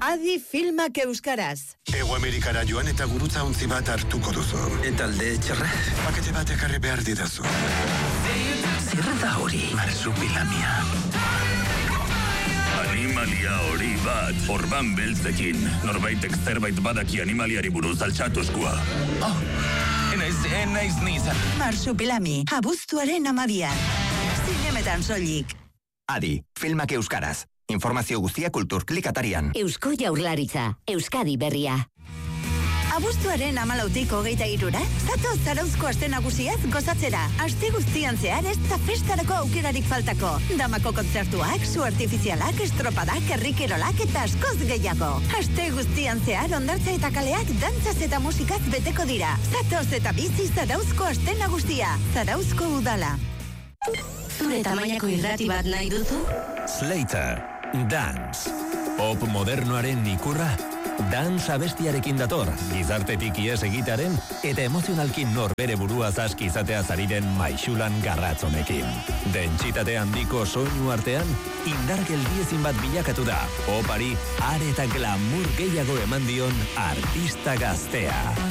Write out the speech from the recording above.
Adi filmak euskaraz. Ego Amerikara joan eta gurutza ontzi bat hartuko duzu. Eta alde txarra? Pakete bat ekarri behar didazu. Zer da hori? Marsupilamia. Animalia hori bat, orban beltzekin. Norbaitek zerbait badaki animaliari buruz altxatuzkoa. Enaiz nizan. Marsupilami, abuztuaren 12. Zinemetan soilik. Adi, filmak euskaraz. Informazio guztia Kulturklik atarian. Eusko Jaurlaritza, Euskadi berria. Abuztuaren 14tik 23, zatoz Zarauzko aste nagusiaz gozatzera. Aste guztian zehar ez da festarako aukerarik faltako. Damako kontzertuak, su artifizialak, estropadak, herrikerolak eta askoz gehiago. Aste guztian zehar hondartza eta kaleak dantzaz eta musikaz beteko dira. Zatoz eta bizi Zarauzko aste nagusia. Zarauzko udala. Zure tamainako irrati bat nahi duzu? Slater, Dance. Pop modernoaren ikurra. Dance abestiarekin dator, gizartetik ies egitaren eta emozionalki norbere buruaz aski izatea zariren maixulan garratzonekin. Dentsitate handiko soinu artean, indar geldiezin bat bilakatu da. Popari are eta glamour gehiago eman dion artista gaztea.